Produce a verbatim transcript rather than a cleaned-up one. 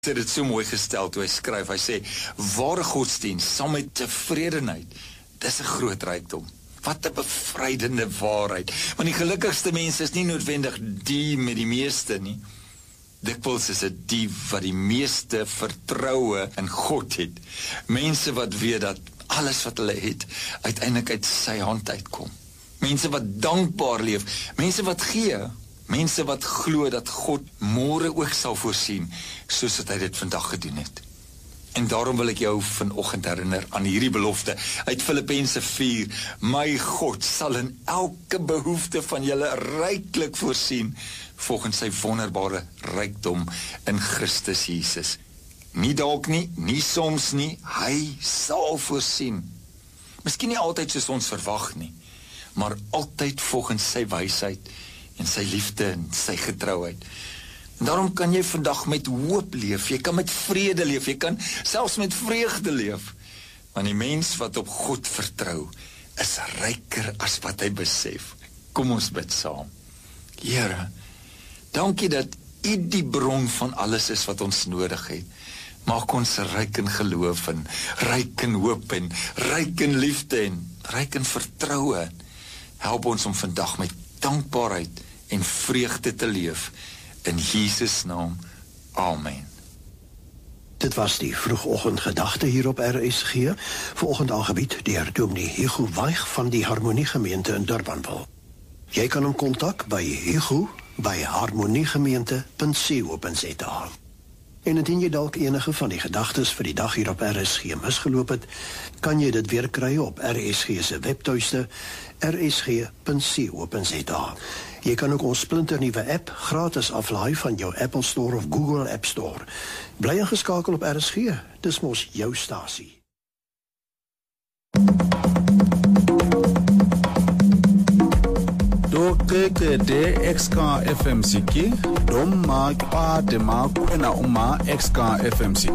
Het het so mooi gestel toe hy skryf, hy sê, ware godsdienst saam met tevredenheid, dis 'n groot rykdom. Wat 'n bevrydende waarheid, want die gelukkigste mense is nie noodwendig die met die meeste nie. Dikwels is dit die wat die meeste vertroue in God het. Mense wat weet dat alles wat hulle het, uiteindelik uit sy hand uitkom. Mense wat dankbaar leef, mense wat gee, mense wat glo dat God môre ook sal voorsien, soos wat hy dit vandag gedoen het. En daarom wil ek jou vanoggend herinner aan hierdie belofte uit Filippense vier, my God sal in elke behoefte van julle ryklik voorsien, volgens sy wonderbare rykdom in Christus Jesus. Nie dalk nie, nie soms nie, hy sal voorsien. Miskien nie altyd soos ons verwag nie, maar altyd volgens sy wysheid en sy liefde en sy getrouheid. En daarom kan jy vandag met hoop leef, jy kan met vrede leef, jy kan selfs met vreugde leef. Want die mens wat op God vertrou, is ryker as wat hy besef. Kom ons bid saam. Here, dankie dat U die bron van alles is wat ons nodig het. Maak ons ryk in geloof en ryk in hoop en ryk in liefde en ryk in vertroue. Help ons om vandag met dankbaarheid en vreugde te leef. In Jesus naam, amen. Dit was die vroegoggendgedagte hier op R S G, vanoggend aangebied deur Dominee Hugo Weig van die Harmoniegemeente in Durbanville. Jy kan hom kontak by Hugo by harmoniegemeente punt co punt za. En indien jy dalk enige van die gedagtes vir die dag hier op R S G misgeloop het, kan jy dit weer kry op R S G se webtuiste r s g punt co punt za. Jy kan ook ons splinternuwe app gratis aflaai van jou Apple Store of Google App Store. Bly ingeskakel op R S G, dis mos jou stasie. Do keke de X K F M C K, dom ma pa de ma kwena uma X K F M C K.